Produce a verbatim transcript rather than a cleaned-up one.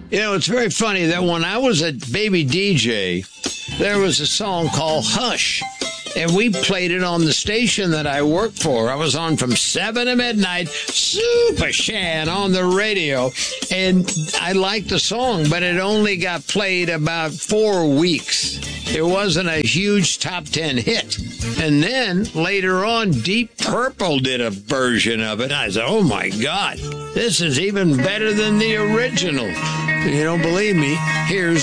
You know, it's very funny that when I was a baby D J, there was a song called Hush. And we played it on the station that I worked for. I was on from seven to midnight, Super Shan on the radio. And I liked the song, but it only got played about four weeks. It wasn't a huge top ten hit. And then later on, Deep Purple did a version of it. I said, oh my God, this is even better than the original. If you don't believe me, here's